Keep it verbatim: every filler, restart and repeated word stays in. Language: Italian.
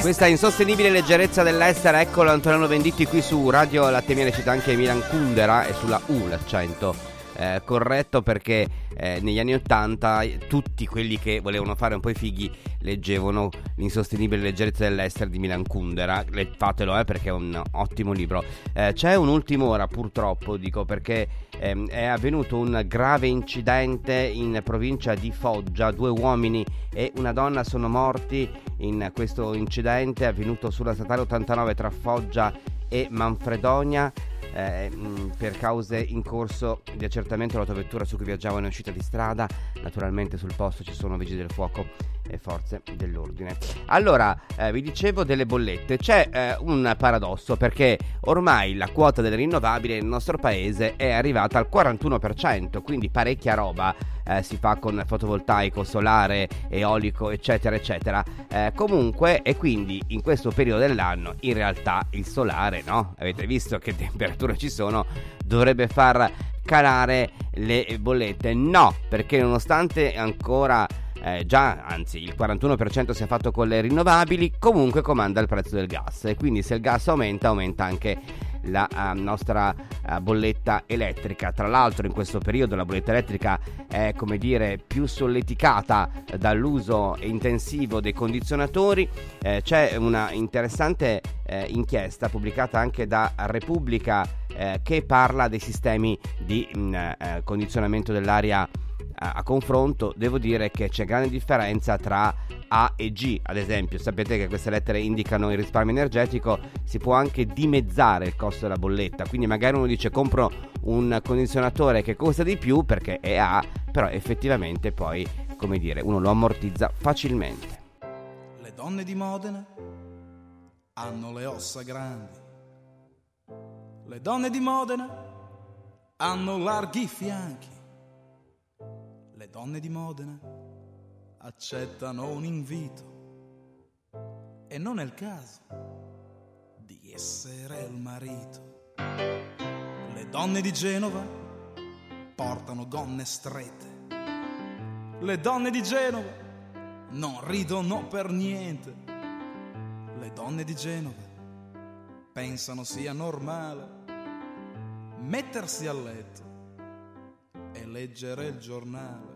Questa insostenibile leggerezza dell'estero, eccolo Antonello Venditti qui su Radio Latte Miele, cita anche Milan Kundera, e sulla U l'accento eh, corretto, perché eh, negli anni ottanta tutti quelli che volevano fare un po' i fighi leggevano l'insostenibile leggerezza dell'estero di Milan Kundera. Le, fatelo eh, perché è un ottimo libro. Eh, c'è un'ultima ora purtroppo, dico, perché ehm, è avvenuto un grave incidente in provincia di Foggia. Due uomini e una donna sono morti in questo incidente avvenuto sulla statale ottantanove tra Foggia e Manfredonia. Eh, per cause in corso di accertamento l'autovettura su cui viaggiavano è uscita di strada. Naturalmente sul posto ci sono vigili del fuoco e forze dell'ordine. Allora, eh, vi dicevo delle bollette. C'è eh, un paradosso, perché ormai la quota delle rinnovabili nel nostro paese è arrivata al quarantuno per cento, quindi parecchia roba eh, si fa con fotovoltaico, solare, eolico, eccetera eccetera. Eh, comunque, e quindi in questo periodo dell'anno in realtà il solare, no? Avete visto che temperature ci sono, dovrebbe far calare le bollette. No, perché nonostante ancora Eh, già, anzi, il quarantuno per cento si è fatto con le rinnovabili, comunque comanda il prezzo del gas, e quindi se il gas aumenta, aumenta anche la uh, nostra uh, bolletta elettrica. Tra l'altro in questo periodo la bolletta elettrica è, come dire, più solleticata dall'uso intensivo dei condizionatori. Eh, c'è una interessante eh, inchiesta pubblicata anche da Repubblica eh, che parla dei sistemi di mh, eh, condizionamento dell'aria a confronto. Devo dire che c'è grande differenza tra A e G. Ad esempio, sapete che queste lettere indicano il risparmio energetico, si può anche dimezzare il costo della bolletta, quindi magari uno dice compro un condizionatore che costa di più perché è A, però effettivamente poi, come dire, uno lo ammortizza facilmente. Le donne di Modena hanno le ossa grandi, le donne di Modena hanno larghi fianchi, le donne di Modena accettano un invito e non è il caso di essere il marito. Le donne di Genova portano gonne strette, le donne di Genova non ridono per niente, le donne di Genova pensano sia normale mettersi a letto e leggere il giornale.